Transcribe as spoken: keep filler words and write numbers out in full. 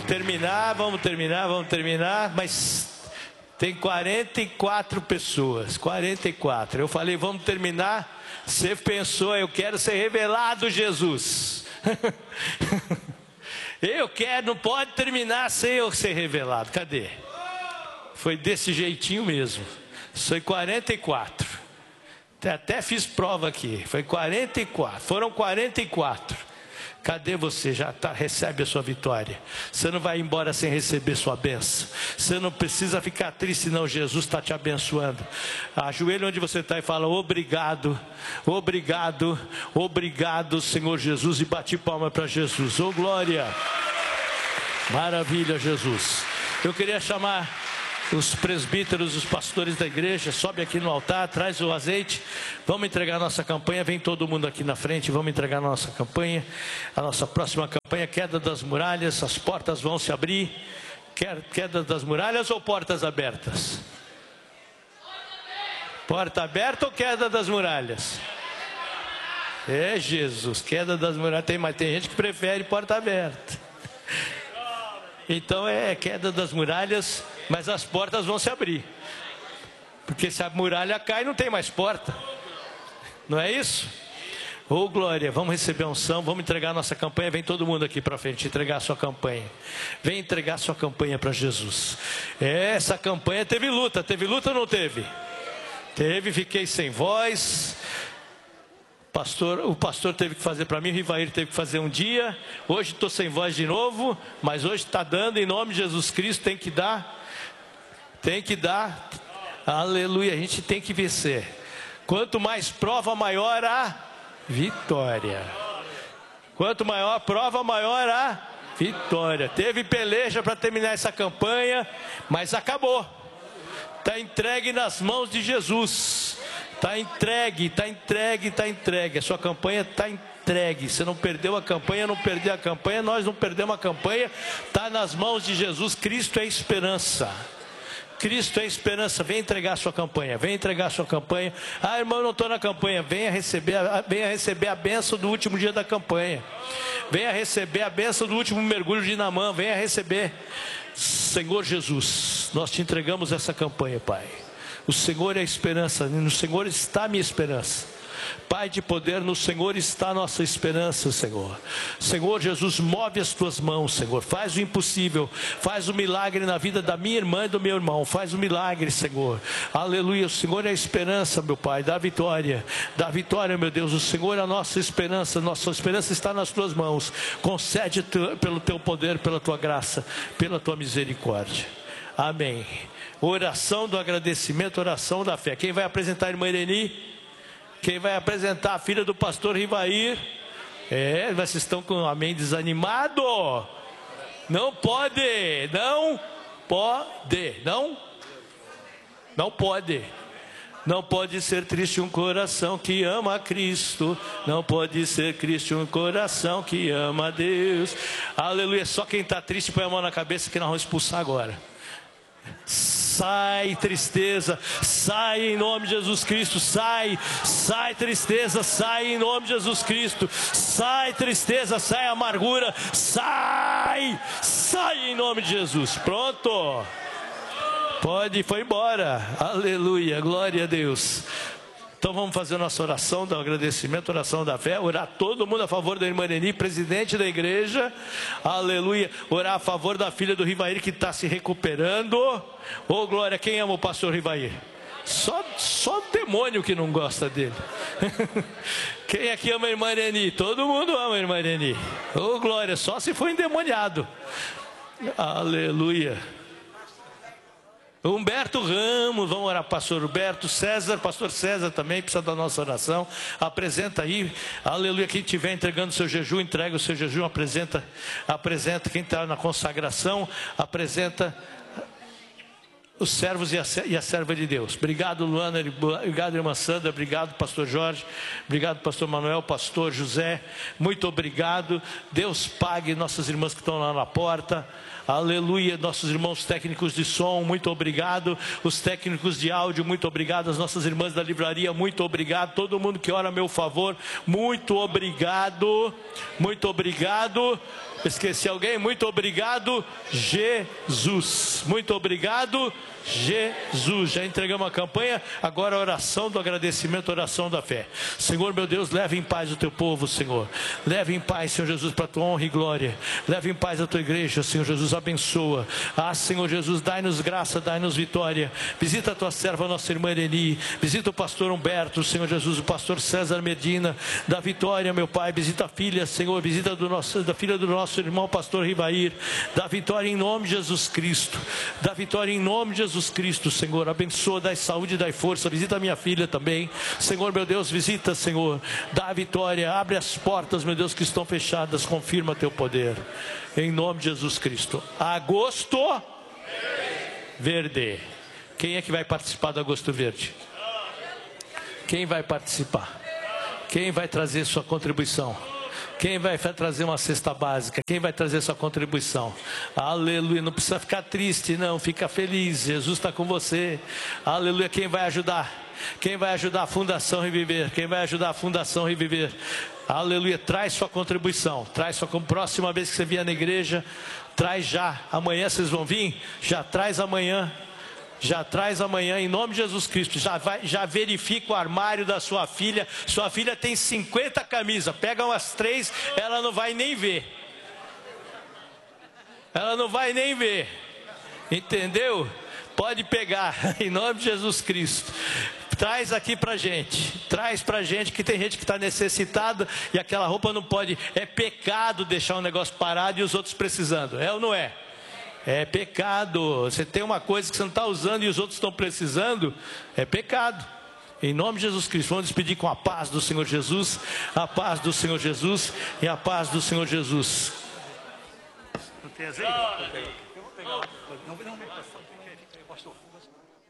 Vamos terminar, vamos terminar, vamos terminar, mas tem quarenta e quatro pessoas, quarenta e quatro. Eu falei, vamos terminar. Você pensou, eu quero ser revelado, Jesus. Eu quero, não pode terminar sem eu ser revelado. Cadê? Foi desse jeitinho mesmo. Foi quarenta e quatro. Até fiz prova aqui. Foi quarenta e quatro. Foram quarenta e quatro. Cadê você? Já tá, recebe a sua vitória. Você não vai embora sem receber sua bênção. Você não precisa ficar triste, não. Jesus está te abençoando. Ajoelha onde você está e fala: obrigado, obrigado, obrigado, Senhor Jesus. E bate palma para Jesus. Oh, glória! Maravilha, Jesus. Eu queria chamar os presbíteros, os pastores da igreja. Sobe aqui no altar, traz o azeite. Vamos entregar a nossa campanha. Vem todo mundo aqui na frente. Vamos entregar a nossa campanha. A nossa próxima campanha: queda das muralhas. As portas vão se abrir. Queda das muralhas ou portas abertas? Porta aberta ou queda das muralhas? É, Jesus, queda das muralhas. Tem, mas tem gente que prefere porta aberta. Então é queda das muralhas, mas as portas vão se abrir. Porque se a muralha cai, não tem mais porta. Não é isso? Ô, glória, vamos receber a unção, vamos entregar a nossa campanha. Vem todo mundo aqui para frente entregar a sua campanha. Vem entregar a sua campanha para Jesus. É, essa campanha teve luta. Teve luta ou não teve? Teve, fiquei sem voz. Pastor, o pastor teve que fazer para mim, o Rivair teve que fazer um dia. Hoje estou sem voz de novo, mas hoje está dando, em nome de Jesus Cristo. Tem que dar, tem que dar, aleluia, a gente tem que vencer. Quanto mais prova, maior a vitória. Quanto maior a prova, maior a vitória. Teve peleja para terminar essa campanha, mas acabou. Está entregue nas mãos de Jesus. Está entregue, está entregue, está entregue. A sua campanha está entregue. Você não perdeu a campanha, não perdeu a campanha. Nós não perdemos a campanha. Está nas mãos de Jesus. Cristo é esperança. Cristo é esperança. Vem entregar a sua campanha. Vem entregar a sua campanha. Ah, irmão, eu não estou na campanha. Venha receber, venha receber a bênção do último dia da campanha. Venha receber a bênção do último mergulho de Naamã. Venha receber. Senhor Jesus, nós te entregamos essa campanha, Pai. O Senhor é a esperança, no Senhor está a minha esperança. Pai de poder, no Senhor está a nossa esperança, Senhor. Senhor Jesus, move as tuas mãos, Senhor. Faz o impossível, faz o milagre na vida da minha irmã e do meu irmão. Faz o milagre, Senhor. Aleluia, o Senhor é a esperança, meu Pai. Dá vitória, dá vitória, meu Deus. O Senhor é a nossa esperança, nossa esperança está nas tuas mãos. Concede pelo teu poder, pela tua graça, pela tua misericórdia. Amém. Oração do agradecimento, oração da fé. Quem vai apresentar a irmã Ireni? Quem vai apresentar a filha do pastor Rivair? É, vocês estão com um amém desanimado? Não pode, não pode, não, não pode. Não pode ser triste um coração que ama a Cristo. Não pode ser triste um coração que ama a Deus. Aleluia, só quem está triste põe a mão na cabeça que nós vamos expulsar agora. Sai tristeza, sai em nome de Jesus Cristo, sai, sai tristeza, sai em nome de Jesus Cristo, sai tristeza, sai amargura, sai, sai em nome de Jesus. Pronto, pode, foi embora, aleluia, glória a Deus. Então vamos fazer a nossa oração do agradecimento, oração da fé, orar todo mundo a favor da irmã Ireni, presidente da igreja, aleluia, orar a favor da filha do Rivair que está se recuperando. Ô, glória, quem ama o pastor Rivair? Só, só demônio que não gosta dele. Quem aqui ama a irmã Ireni? Todo mundo ama a irmã Ireni. Ô, glória, só se for endemoniado. Aleluia. Humberto Ramos, vamos orar, pastor Humberto, César, pastor César também precisa da nossa oração. Apresenta aí, aleluia. Quem estiver entregando o seu jejum, entrega o seu jejum, apresenta, apresenta. Quem está na consagração, apresenta os servos e a, e a serva de Deus. Obrigado, Luana, obrigado, irmã Sandra, obrigado, pastor Jorge, obrigado, pastor Manuel, pastor José, muito obrigado. Deus pague nossas irmãs que estão lá na porta. Aleluia, nossos irmãos técnicos de som, muito obrigado. Os técnicos de áudio, muito obrigado. As nossas irmãs da livraria, muito obrigado. Todo mundo que ora a meu favor, muito obrigado. Muito obrigado. Esqueci alguém? Muito obrigado, Jesus. Muito obrigado, Jesus. Já entregamos a campanha, agora a oração do agradecimento, a oração da fé. Senhor meu Deus, leve em paz o teu povo, Senhor. Leve em paz, Senhor Jesus, para a tua honra e glória. Leve em paz a tua igreja, Senhor Jesus, abençoa. Ah, Senhor Jesus, dai-nos graça, dai-nos vitória. Visita a tua serva, nossa irmã Eleni. Visita o pastor Humberto, Senhor Jesus, o pastor César Medina. Da vitória, meu Pai. Visita a filha, Senhor, visita do nosso, da filha do nosso irmão pastor Rivair. Da vitória em nome de Jesus Cristo. Da vitória em nome de Jesus Cristo, Senhor. Abençoa, dai saúde, dai força. Visita a minha filha também, Senhor meu Deus, visita, Senhor. Dá vitória, abre as portas, meu Deus, que estão fechadas. Confirma teu poder em nome de Jesus Cristo. Agosto Verde. Quem é que vai participar do Agosto Verde? Quem vai participar? Quem vai trazer sua contribuição? Quem vai trazer uma cesta básica? Quem vai trazer sua contribuição? Aleluia, não precisa ficar triste não, fica feliz, Jesus está com você. Aleluia, quem vai ajudar? Quem vai ajudar a Fundação Reviver? Quem vai ajudar a Fundação Reviver? Aleluia, traz sua contribuição, traz sua, próxima vez que você vier na igreja, traz já, amanhã vocês vão vir? Já traz amanhã. Já traz amanhã, em nome de Jesus Cristo. Já, vai, já verifica o armário da sua filha. Sua filha tem cinquenta camisas. Pega umas três, ela não vai nem ver. Ela não vai nem ver. Entendeu? Pode pegar, em nome de Jesus Cristo. Traz aqui pra gente. Traz pra gente, que tem gente que está necessitada e aquela roupa não pode. É pecado deixar um negócio parado e os outros precisando. É ou não é? É pecado. Você tem uma coisa que você não está usando e os outros estão precisando, é pecado. Em nome de Jesus Cristo, vamos despedir com a paz do Senhor Jesus, a paz do Senhor Jesus e a paz do Senhor Jesus. Não tem azeite? Eu vou pegar. Não, não, não, pastor.